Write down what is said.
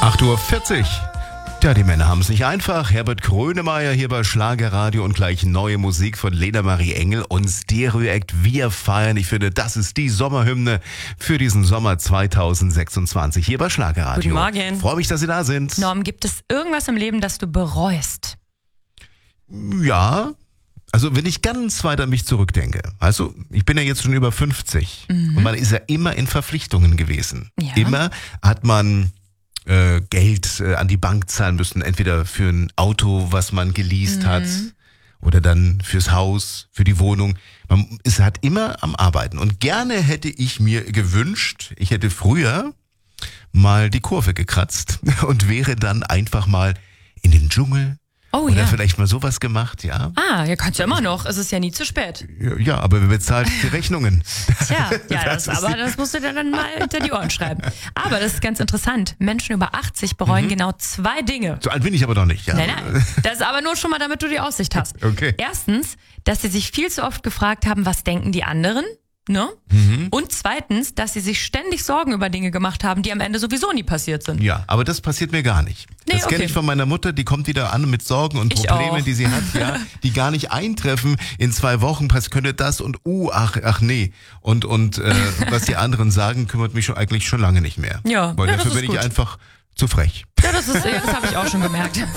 8:40 Uhr. Ja, die Männer haben es nicht einfach. Herbert Grönemeyer hier bei Schlagerradio und gleich neue Musik von Lena Marie Engel und Stereoact. Wir feiern. Ich finde, das ist die Sommerhymne für diesen Sommer 2026 hier bei Schlagerradio. Guten Morgen. Freue mich, dass Sie da sind. Norm, gibt es irgendwas im Leben, das du bereust? Ja, also wenn ich ganz weit an mich zurückdenke. Also ich bin ja jetzt schon über 50 und man ist ja immer in Verpflichtungen gewesen. Ja. Immer hat man Geld an die Bank zahlen müssen, entweder für ein Auto, was man geleast hat, oder dann fürs Haus, für die Wohnung. Man ist halt immer am Arbeiten. Und gerne hätte ich mir gewünscht, ich hätte früher mal die Kurve gekratzt und wäre dann einfach mal in den Dschungel. Oh Oder ja. vielleicht mal sowas gemacht, ja. Ja, kannst du immer noch. Es ist ja nie zu spät. Ja, aber wer bezahlt die Rechnungen? Tja, ja, Das das musst du dir dann mal hinter die Ohren schreiben. Aber das ist ganz interessant. Menschen über 80 bereuen genau 2 Dinge. So alt bin ich aber noch nicht, ja. Nein. Das ist aber nur schon mal, damit du die Aussicht hast. Okay. Erstens, dass sie sich viel zu oft gefragt haben, was denken die anderen? Ne? Und zweitens, dass sie sich ständig Sorgen über Dinge gemacht haben, die am Ende sowieso nie passiert sind. Ja, aber das passiert mir gar nicht. Nee, Das kenne okay. ich von meiner Mutter, die kommt wieder an mit Sorgen und Ich Problemen, auch. die sie hat, ja, die gar nicht eintreffen. In 2 Wochen könnte das und ach nee. Und was die anderen sagen, kümmert mich eigentlich schon lange nicht mehr. Ja, Weil ja, das dafür ist bin ich gut. einfach zu frech. Ja, das habe ich auch schon gemerkt.